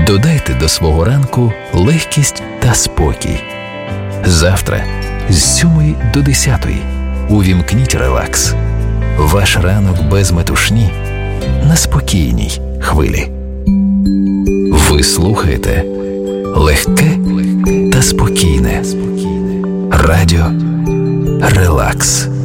Додайте до свого ранку легкість та спокій. Завтра з 7 до 10 увімкніть релакс. Ваш ранок без метушні на спокійній хвилі. Ви слухаєте легке та спокійне радіо Релакс.